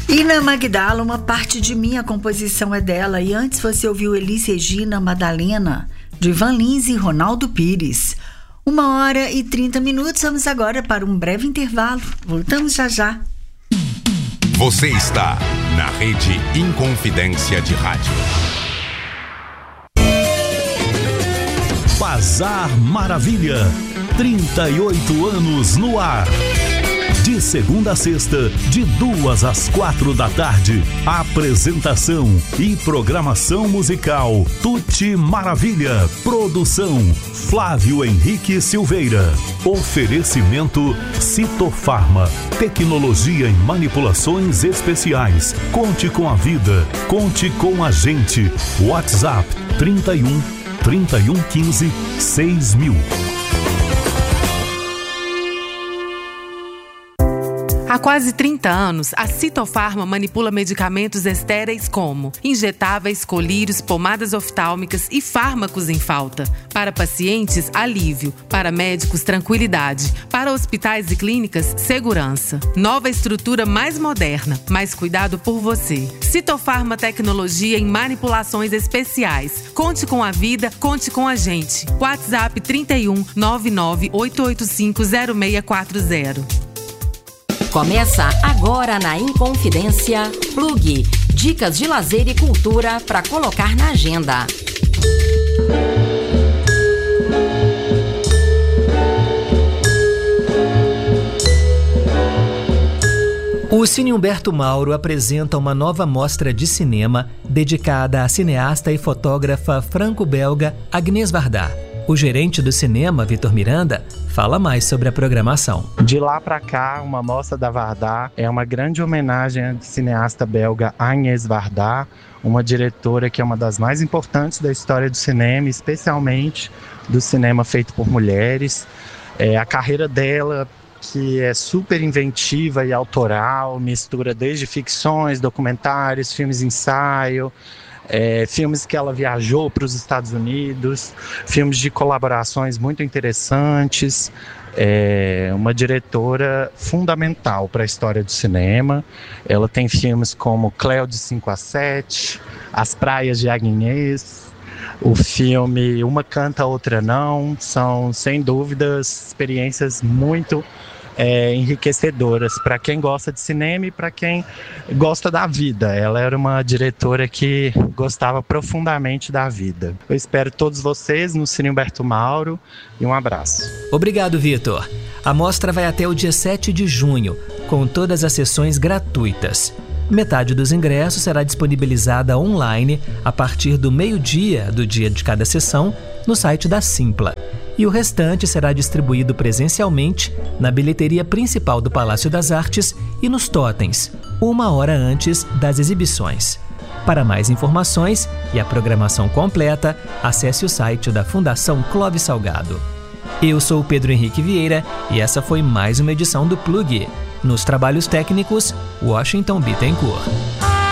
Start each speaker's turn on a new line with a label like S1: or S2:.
S1: Ina Magdala, uma parte de mim, a composição é dela. E antes você ouviu Elis Regina, Madalena, de Van Lins e Ronaldo Pires. 1h30. Vamos agora para um breve intervalo. Voltamos já já.
S2: Você está na Rede Inconfidência de Rádio.
S3: Bazar Maravilha, 38 anos no ar. De segunda a sexta, de 2 às 4 da tarde. Apresentação e programação musical Tuti Maravilha. Produção Flávio Henrique Silveira. Oferecimento Citofarma. Tecnologia em manipulações especiais. Conte com a vida. Conte com a gente. WhatsApp 3115 6000.
S4: Há quase 30 anos, a Citofarma manipula medicamentos estéreis como injetáveis, colírios, pomadas oftálmicas e fármacos em falta. Para pacientes, alívio. Para médicos, tranquilidade. Para hospitais e clínicas, segurança. Nova estrutura mais moderna, mais cuidado por você. Citofarma Tecnologia em manipulações especiais. Conte com a vida, conte com a gente. WhatsApp 31 99 885 0640.
S5: Começa agora na Inconfidência Plug. Dicas de lazer e cultura para colocar na agenda.
S6: O Cine Humberto Mauro apresenta uma nova mostra de cinema dedicada à cineasta e fotógrafa franco-belga Agnès Varda. O gerente do cinema, Vitor Miranda, fala mais sobre a programação.
S7: De lá para cá, uma mostra da Varda é uma grande homenagem à cineasta belga Agnès Varda, uma diretora que é uma das mais importantes da história do cinema, especialmente do cinema feito por mulheres. A carreira dela, que é super inventiva e autoral, mistura desde ficções, documentários, filmes ensaio, filmes que ela viajou para os Estados Unidos, filmes de colaborações muito interessantes. É uma diretora fundamental para a história do cinema. Ela tem filmes como Cléo de 5 a 7, As Praias de Agnès, o filme Uma Canta, Outra Não. São, sem dúvidas, experiências muito enriquecedoras para quem gosta de cinema e para quem gosta da vida. Ela era uma diretora que gostava profundamente da vida. Eu espero todos vocês no Cine Humberto Mauro e um abraço.
S6: Obrigado, Vitor. A mostra vai até o dia 7 de junho, com todas as sessões gratuitas. Metade dos ingressos será disponibilizada online a partir do meio-dia do dia de cada sessão no site da Simpla. E o restante será distribuído presencialmente na bilheteria principal do Palácio das Artes e nos totens, 1 hora antes das exibições. Para mais informações e a programação completa, acesse o site da Fundação Clóvis Salgado. Eu sou o Pedro Henrique Vieira e essa foi mais uma edição do Plug. Nos trabalhos técnicos, Washington Bittencourt.